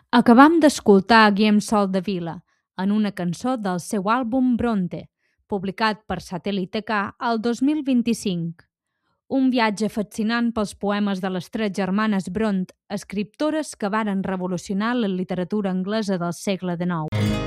Acabam d'escoltar a Guillem Soldevila en una cançó del seu àlbum Bronte, publicat per Satèl·lit K el 2025. Un viatge fascinant pels poemes de les tres germanes Brontë, escriptores que varen revolucionar la literatura anglesa del segle XIX.